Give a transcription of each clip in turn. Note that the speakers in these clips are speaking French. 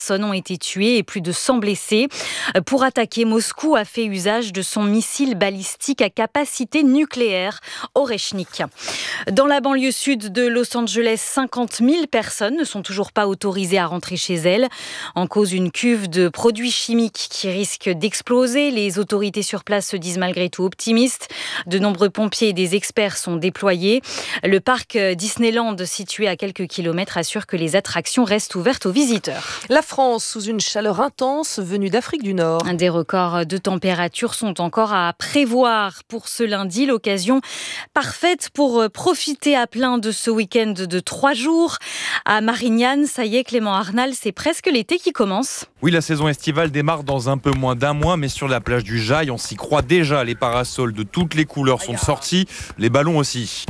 personnes ont été tuées et plus de 100 blessés. Pour attaquer, Moscou a fait usage de son missile balistique à capacité nucléaire, Oreshnik. Dans la banlieue sud de Los Angeles, 50 000 personnes ne sont toujours pas autorisées à rentrer chez elles. En cause, une cuve de produits chimiques qui risque d'exploser. Les autorités sur place se disent malgré tout optimistes. De nombreux pompiers et des experts sont déployés. Le parc Disneyland, situé à quelques kilomètres, assure que les attractions restent ouvertes aux visiteurs. La France sous une chaleur intense venue d'Afrique du Nord. Des records de température sont encore à prévoir pour ce lundi. L'occasion parfaite pour profiter à plein de ce week-end de 3 jours. À Marignane, ça y est, Clément Arnal, c'est presque l'été qui commence. Oui, la saison estivale démarre dans un peu moins d'un mois, mais sur la plage du Jail, on s'y croit déjà. Les parasols de toutes les couleurs sont sortis, les ballons aussi.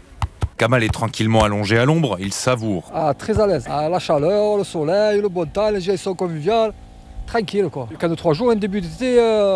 Kamal est tranquillement allongé à l'ombre, il savoure. Très à l'aise. La chaleur, le soleil, le bon temps, les gens sont conviviales. Tranquille quoi. Le cas de 3 jours, un début d'été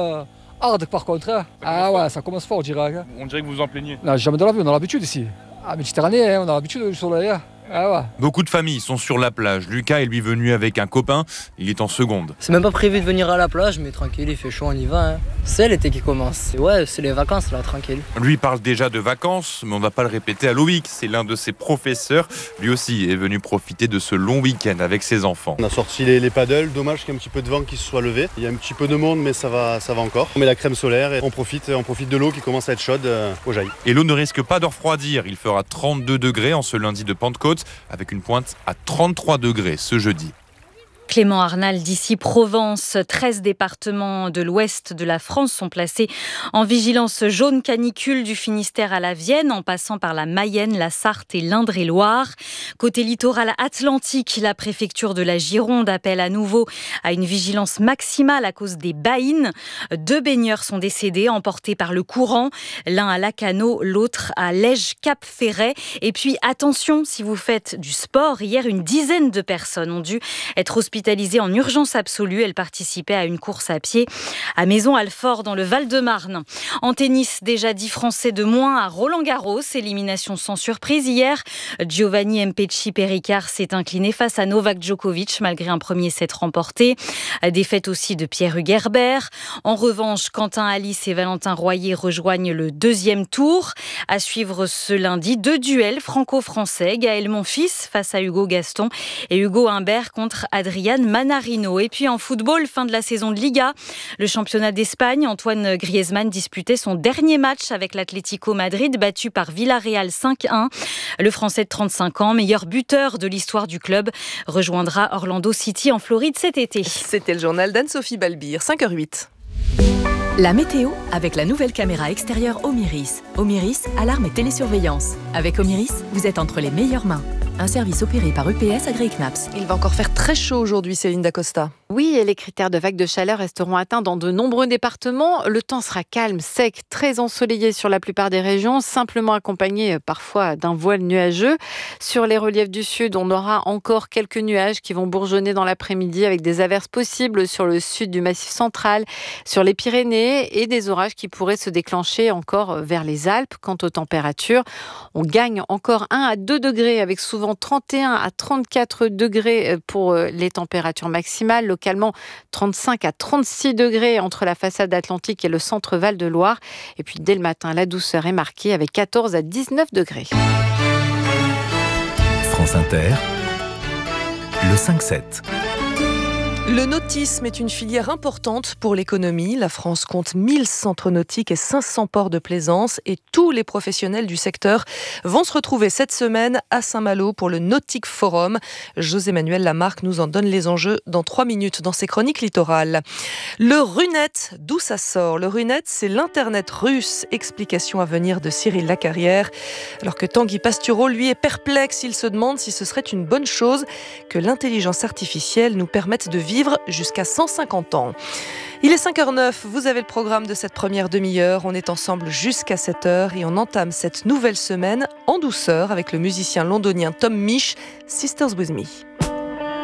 hard par contre. Ouais, ça commence fort, je dirais. On dirait que vous vous en plaignez. Non, jamais dans la vie, on a l'habitude ici. Méditerranée, on a l'habitude du soleil. Ouais. Beaucoup de familles sont sur la plage. Lucas est lui venu avec un copain, il est en seconde. C'est même pas prévu de venir à la plage, mais tranquille, il fait chaud, on y va. C'est l'été qui commence. Ouais, c'est les vacances là, tranquille. Lui parle déjà de vacances, mais on ne va pas le répéter à Loïc. C'est l'un de ses professeurs. Lui aussi est venu profiter de ce long week-end avec ses enfants. On a sorti les paddles, dommage qu'il y ait un petit peu de vent qui se soit levé. Il y a un petit peu de monde, mais ça va encore. On met la crème solaire et on profite de l'eau qui commence à être chaude au Jail. Et l'eau ne risque pas de refroidir. Il fera 32 degrés en ce lundi de Pentecôte, avec une pointe à 33 degrés ce jeudi. Clément Arnal d'ici Provence. 13 départements de l'ouest de la France sont placés en vigilance jaune canicule du Finistère à la Vienne, en passant par la Mayenne, la Sarthe et l'Indre-et-Loire. Côté littoral atlantique, la préfecture de la Gironde appelle à nouveau à une vigilance maximale à cause des baïnes. 2 baigneurs sont décédés, emportés par le courant. L'un à Lacanau, l'autre à Lège-Cap-Ferret. Et puis attention, si vous faites du sport, hier une dizaine de personnes ont dû être hospitalisées en urgence absolue. Elle participait à une course à pied à Maison-Alfort dans le Val-de-Marne. En tennis, déjà 10 Français de moins à Roland-Garros. Élimination sans surprise hier. Giovanni Mpetshi Perricard s'est incliné face à Novak Djokovic malgré un premier set remporté. Défaite aussi de Pierre-Hugues Herbert. En revanche, Quentin Alice et Valentin Royer rejoignent le 2e tour. À suivre ce lundi, 2 duels franco-français. Gaël Monfils face à Hugo Gaston et Hugo Humbert contre Adrian Manarino. Et puis en football, fin de la saison de Liga. Le championnat d'Espagne, Antoine Griezmann disputait son dernier match avec l'Atlético Madrid, battu par Villarreal 5-1. Le Français de 35 ans, meilleur buteur de l'histoire du club, rejoindra Orlando City en Floride cet été. C'était le journal d'Anne-Sophie Balbir, 5h08. La météo avec la nouvelle caméra extérieure Omiris. Omiris, alarme et télésurveillance. Avec Omiris, vous êtes entre les meilleures mains. Un service opéré par UPS Agri-Knaps. Il va encore faire très chaud aujourd'hui, Céline Dacosta. Oui, et les critères de vagues de chaleur resteront atteints dans de nombreux départements. Le temps sera calme, sec, très ensoleillé sur la plupart des régions, simplement accompagné parfois d'un voile nuageux. Sur les reliefs du sud, on aura encore quelques nuages qui vont bourgeonner dans l'après-midi avec des averses possibles sur le sud du Massif central, sur les Pyrénées et des orages qui pourraient se déclencher encore vers les Alpes. Quant aux températures, on gagne encore 1 à 2 degrés avec souvent 31 à 34 degrés pour les températures maximales. Localement, 35 à 36 degrés entre la façade atlantique et le centre Val-de-Loire. Et puis dès le matin, la douceur est marquée avec 14 à 19 degrés. France Inter, le 5-7. Le nautisme est une filière importante pour l'économie. La France compte 1000 centres nautiques et 500 ports de plaisance. Et tous les professionnels du secteur vont se retrouver cette semaine à Saint-Malo pour le Nautic Forum. José-Manuel Lamarque nous en donne les enjeux dans 3 minutes dans ses chroniques littorales. Le Runet, d'où ça sort ? Le Runet, c'est l'Internet russe. Explication à venir de Cyril Lacarrière. Alors que Tanguy Pastureau, lui, est perplexe. Il se demande si ce serait une bonne chose que l'intelligence artificielle nous permette de vivre jusqu'à 150 ans. Il est 5h09, vous avez le programme de cette première demi-heure. On est ensemble jusqu'à 7h et on entame cette nouvelle semaine en douceur avec le musicien londonien Tom Misch, Sisters With Me.